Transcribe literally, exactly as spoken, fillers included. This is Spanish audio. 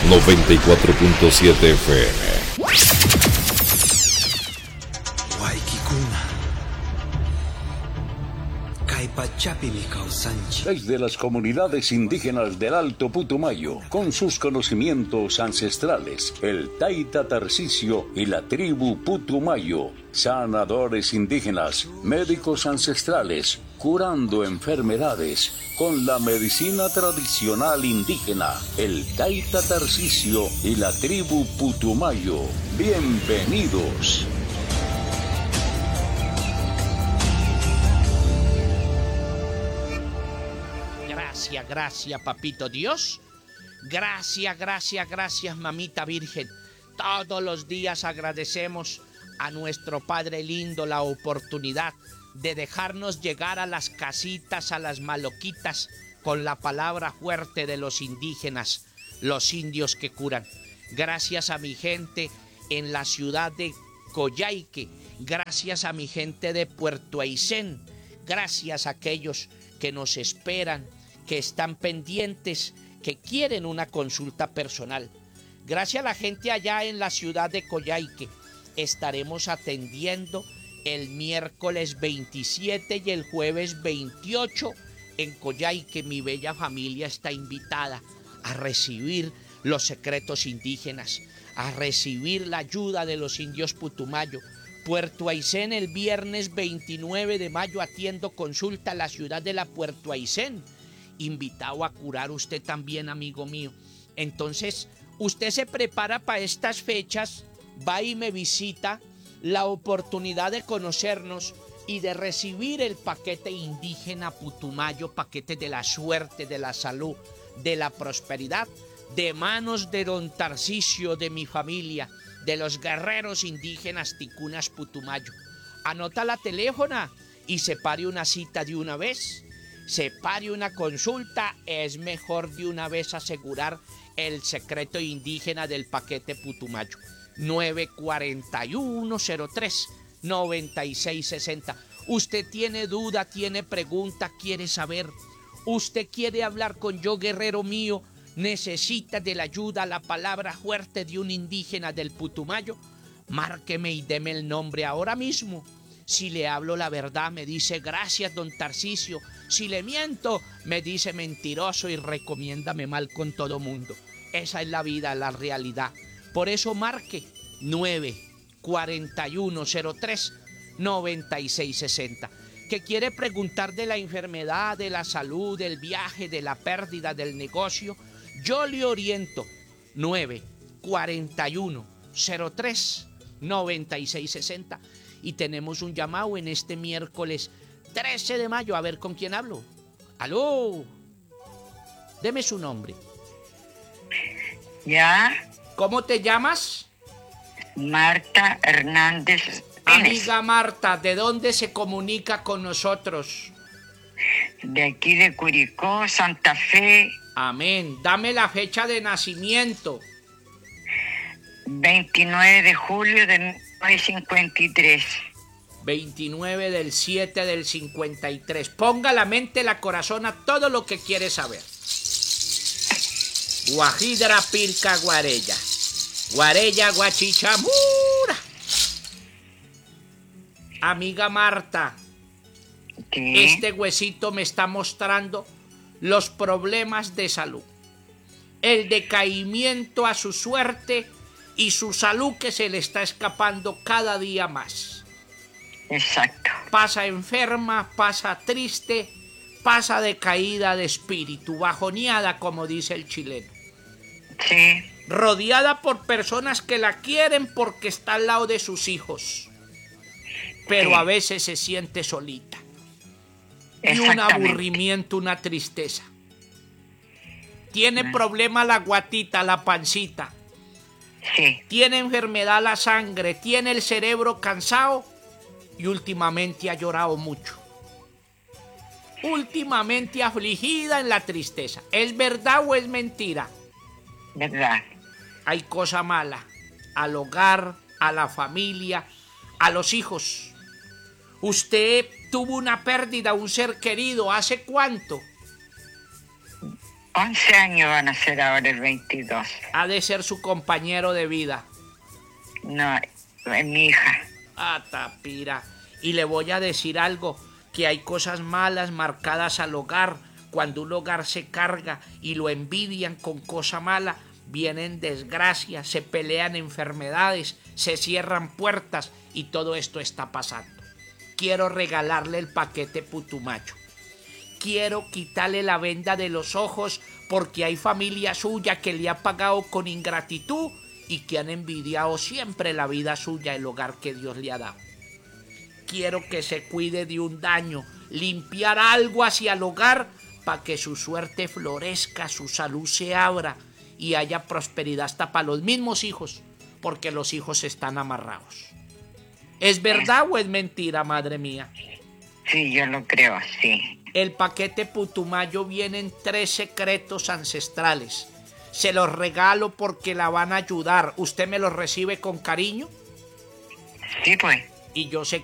noventa y cuatro punto siete F M. Desde las comunidades indígenas del Alto Putumayo, con sus conocimientos ancestrales, el Taita Tarcisio y la tribu Putumayo, sanadores indígenas, médicos ancestrales, curando enfermedades con la medicina tradicional indígena, el Taita Tarcisio y la tribu Putumayo. Bienvenidos. Gracias, gracias, papito Dios. Gracias, gracias, gracias, mamita Virgen. Todos los días agradecemos a nuestro Padre lindo la oportunidad de dejarnos llegar a las casitas, a las maloquitas, con la palabra fuerte de los indígenas, los indios que curan. Gracias a mi gente en la ciudad de Coyhaique, gracias a mi gente de Puerto Aysén, gracias a aquellos que nos esperan, que están pendientes, que quieren una consulta personal. Gracias a la gente allá en la ciudad de Coyhaique, estaremos atendiendo el miércoles veintisiete y el jueves veintiocho en Coyhaique. Mi bella familia está invitada a recibir los secretos indígenas, a recibir la ayuda de los indios Putumayo. Puerto Aysén, el viernes veintinueve de mayo atiendo consulta a la ciudad de la Puerto Aysén. Invitado a curar usted también, amigo mío. Entonces, usted se prepara para estas fechas, va y me visita, la oportunidad de conocernos y de recibir el paquete indígena Putumayo, paquete de la suerte, de la salud, de la prosperidad, de manos de don Tarcisio, de mi familia, de los guerreros indígenas ticunas Putumayo. Anota la teléfona y separe una cita de una vez. Separe una consulta, es mejor de una vez asegurar el secreto indígena del paquete Putumayo. nueve cuatro uno cero tres nueve seis seis cero. Usted tiene duda, tiene pregunta, quiere saber. Usted quiere hablar con yo, guerrero mío, necesita de la ayuda, la palabra fuerte de un indígena del Putumayo. Márqueme y deme el nombre ahora mismo. Si le hablo la verdad, me dice gracias, don Tarcisio. Si le miento, me dice mentiroso y recomiéndame mal con todo mundo. Esa es la vida, la realidad. Por eso marque nueve cuatro uno cero tres nueve seis seis cero. Que quiere preguntar de la enfermedad, de la salud, del viaje, de la pérdida, del negocio, yo le oriento. nueve cuatro uno cero tres nueve seis seis cero. Y tenemos un llamado en este miércoles trece de mayo. A ver con quién hablo. ¡Aló! Deme su nombre. ¿Ya? ¿Cómo te llamas? Marta Hernández Pérez. Amiga Marta, ¿de dónde se comunica con nosotros? De aquí de Curicó, Santa Fe. Amén. Dame la fecha de nacimiento. veintinueve de julio de mil novecientos cincuenta y tres. veintinueve del siete del cincuenta y tres. Ponga la mente, la corazón a todo lo que quiere saber. Guajidra Pirca Guarella. Guarella Guachichamura. Amiga Marta, ¿Qué? este huesito me está mostrando los problemas de salud, el decaimiento a su suerte y su salud que se le está escapando cada día más. Exacto. Pasa enferma, pasa triste, pasa decaída de espíritu, bajoneada, como dice el chileno. Sí. Rodeada por personas que la quieren porque está al lado de sus hijos, pero Sí. a veces se siente solita. Y un aburrimiento, una tristeza. Tiene Ah. problema la guatita, la pancita. Sí. Tiene enfermedad la sangre, tiene el cerebro cansado y últimamente ha llorado mucho. Últimamente afligida en la tristeza. ¿Es verdad o es mentira? ¿Verdad? Hay cosa mala al hogar, a la familia, a los hijos. Usted tuvo una pérdida, un ser querido, ¿hace cuánto? once años van a ser ahora el veintidós. Ha de ser su compañero de vida. No, es mi hija. Ah, tapira. Y le voy a decir algo, que hay cosas malas marcadas al hogar. Cuando un hogar se carga y lo envidian con cosa mala, vienen desgracias, se pelean enfermedades, se cierran puertas y todo esto está pasando. Quiero regalarle el paquete Putumayo. Quiero quitarle la venda de los ojos porque hay familia suya que le ha pagado con ingratitud y que han envidiado siempre la vida suya, el hogar que Dios le ha dado. Quiero que se cuide de un daño, limpiar algo hacia el hogar para que su suerte florezca, su salud se abra y haya prosperidad hasta para los mismos hijos, porque los hijos están amarrados. ¿Es verdad o es mentira, madre mía? Sí, yo lo creo, sí. El paquete Putumayo viene en tres secretos ancestrales. Se los regalo porque la van a ayudar. ¿Usted me los recibe con cariño? Sí, pues. Y yo sé